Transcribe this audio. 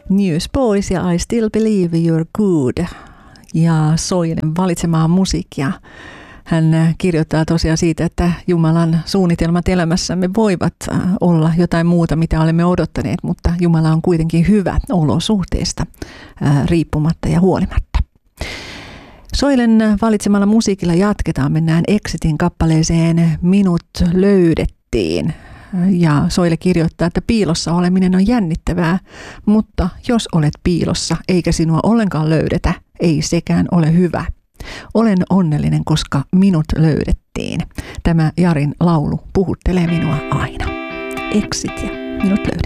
Newsboys ja I Still Believe You're Good ja Soilen valitsemaa musiikkia. Hän kirjoittaa tosiaan siitä, että Jumalan suunnitelmat elämässämme voivat olla jotain muuta, mitä olemme odottaneet, mutta Jumala on kuitenkin hyvä olosuhteista riippumatta ja huolimatta. Soilen valitsemalla musiikilla jatketaan. Mennään Exitin kappaleeseen Minut löydettiin. Ja Soile kirjoittaa, että piilossa oleminen on jännittävää, mutta jos olet piilossa eikä sinua ollenkaan löydetä, ei sekään ole hyvä. Olen onnellinen, koska minut löydettiin. Tämä Jarin laulu puhuttelee minua aina. Exit ja minut löydettiin.